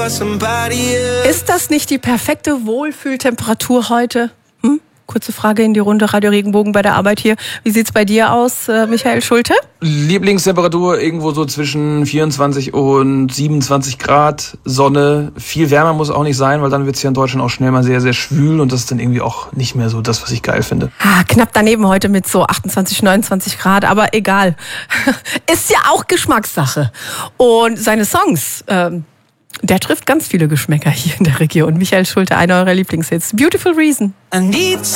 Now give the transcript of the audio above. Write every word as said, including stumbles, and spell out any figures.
Ist das nicht die perfekte Wohlfühltemperatur heute? Hm? Kurze Frage in die Runde, Radio Regenbogen bei der Arbeit hier. Wie sieht's bei dir aus, äh, Michael Schulte? Lieblingstemperatur irgendwo so zwischen vierundzwanzig und siebenundzwanzig Grad, Sonne. Viel wärmer muss auch nicht sein, weil dann wird's hier in Deutschland auch schnell mal sehr, sehr schwül und das ist dann irgendwie auch nicht mehr so das, was ich geil finde. Ah, knapp daneben heute mit so achtundzwanzig, neunundzwanzig Grad, aber egal. Ist ja auch Geschmackssache. Und seine Songs, ähm, der trifft ganz viele Geschmäcker hier in der Region. Michael Schulte, einer eurer Lieblingshits. Beautiful Reason. I need